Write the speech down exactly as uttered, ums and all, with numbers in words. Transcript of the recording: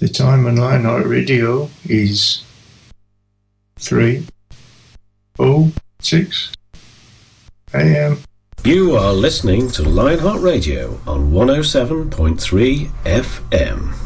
The time on Lionheart Radio is three oh six a m. You are listening to Lionheart Radio on one oh seven point three F M.